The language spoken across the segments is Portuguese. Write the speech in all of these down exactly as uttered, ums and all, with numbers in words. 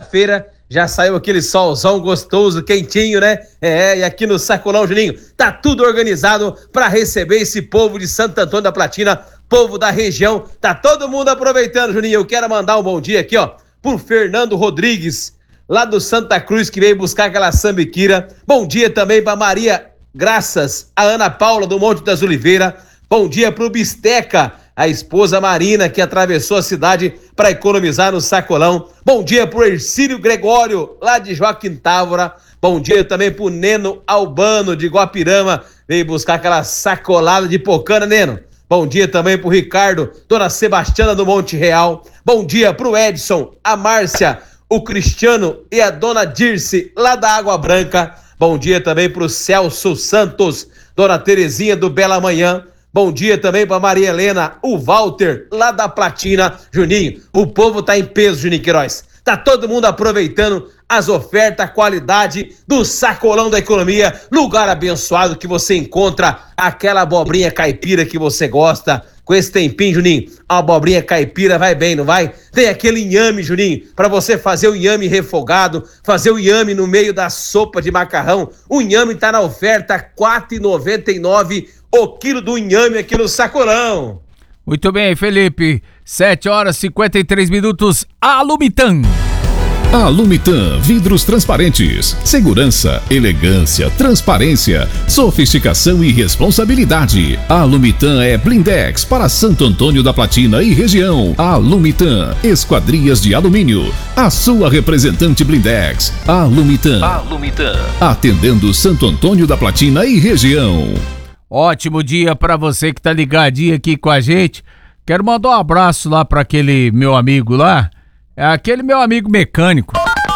sexta-feira, já saiu aquele solzão gostoso, quentinho, né? É, e aqui no Sacolão, Juninho, tá tudo organizado para receber esse povo de Santo Antônio da Platina, povo da região. Tá todo mundo aproveitando, Juninho. Eu quero mandar um bom dia aqui, ó, pro Fernando Rodrigues, lá do Santa Cruz, que veio buscar aquela sambiquira. Bom dia também pra Maria Graças, a Ana Paula do Monte das Oliveiras. Bom dia pro Bisteca, a esposa Marina, que atravessou a cidade para economizar no Sacolão. Bom dia pro Ercílio Gregório, lá de Joaquim Távora. Bom dia também pro Neno Albano, de Guapirama, veio buscar aquela sacolada de pocana, Neno. Bom dia também pro Ricardo, Dona Sebastiana do Monte Real. Bom dia pro Edson, a Márcia, o Cristiano e a Dona Dirce, lá da Água Branca. Bom dia também pro Celso Santos, Dona Terezinha do Bela Manhã. Bom dia também para Maria Helena, o Walter, lá da Platina. Juninho, o povo tá em peso, Juninho Queiroz. Tá todo mundo aproveitando as ofertas, a qualidade do Sacolão da Economia, lugar abençoado que você encontra aquela abobrinha caipira que você gosta. Com esse tempinho, Juninho, a abobrinha caipira vai bem, não vai? Tem aquele inhame, Juninho, para você fazer o inhame refogado, fazer o inhame no meio da sopa de macarrão. O inhame tá na oferta quatro reais e noventa e nove centavos o quilo do inhame aqui no Sacolão. Muito bem, Felipe. sete horas e cinquenta e três minutos. Alumitan. Alumitan, vidros transparentes, segurança, elegância, transparência, sofisticação e responsabilidade. Alumitan é blindex para Santo Antônio da Platina e região. Alumitan, esquadrias de alumínio, a sua representante blindex. Alumitan. Alumitan, atendendo Santo Antônio da Platina e região. Ótimo dia para você que tá ligadinho aqui com a gente. Quero mandar um abraço lá para aquele meu amigo lá. É aquele meu amigo mecânico.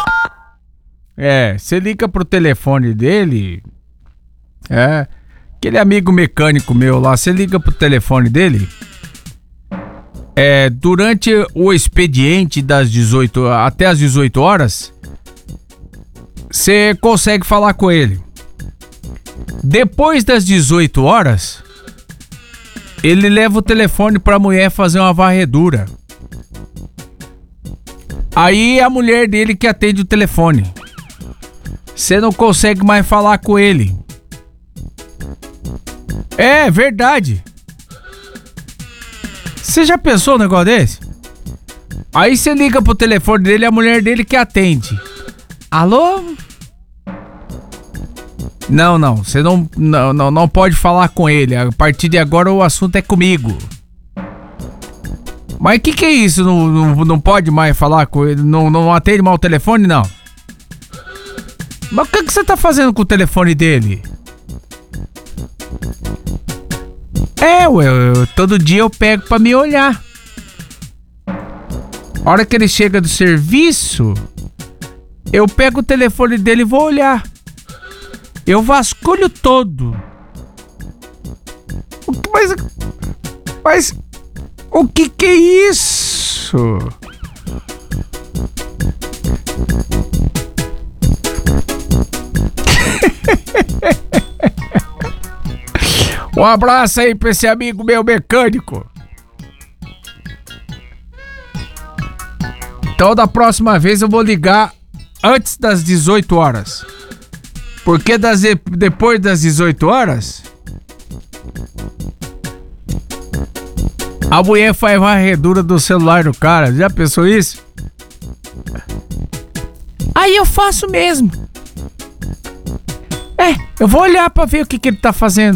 É, você liga pro telefone dele. É, aquele amigo mecânico meu lá, você liga pro telefone dele. É, durante o expediente das dezoito até as dezoito horas, você consegue falar com ele. Depois das dezoito horas, ele leva o telefone pra mulher fazer uma varredura. Aí é a mulher dele que atende o telefone. Você não consegue mais falar com ele. É verdade. Você já pensou um negócio desse? Aí você liga pro telefone dele, é a mulher dele que atende. Alô? Não, não, você não, não, não, não pode falar com ele. A partir de agora o assunto é comigo. Mas o que que é isso? Não, não, não pode mais falar com ele? Não, não atende mais o telefone, não? Mas o que que você tá fazendo com o telefone dele? É, ué, eu, todo dia eu pego pra me olhar. A hora que ele chega do serviço, eu pego o telefone dele e vou olhar. Eu vasculho todo. Mas... Mas... O que que é isso? Um abraço aí pra esse amigo meu mecânico. Então da próxima vez eu vou ligar antes das dezoito horas. Porque das, depois das dezoito horas, a mulher faz varredura do celular do cara. Já pensou isso? Aí eu faço mesmo. É, eu vou olhar pra ver o que, que ele tá fazendo.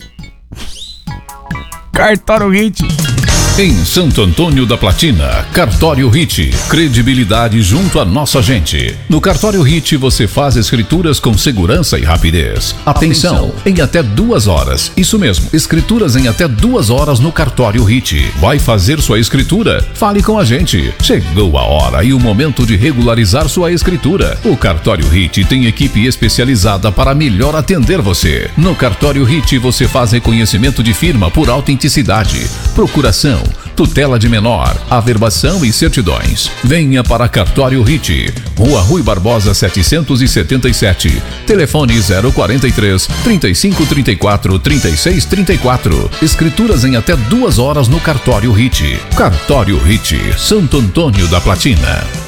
Cartório Hit. Em Santo Antônio da Platina, Cartório Hit, credibilidade junto à nossa gente. No Cartório Hit você faz escrituras com segurança e rapidez. Atenção, Atenção, em até duas horas. Isso mesmo, escrituras em até duas horas no Cartório Hit. Vai fazer sua escritura? Fale com a gente. Chegou a hora e o momento de regularizar sua escritura. O Cartório Hit tem equipe especializada para melhor atender você. No Cartório Hit você faz reconhecimento de firma por autenticidade, procuração, tutela de menor, averbação e certidões. Venha para Cartório Hit, Rua Rui Barbosa setecentos e setenta e sete, telefone zero quarenta e três, trinta e cinco, trinta e quatro, trinta e seis, trinta e quatro. Escrituras em até duas horas no Cartório Hit. Cartório Hit, Santo Antônio da Platina.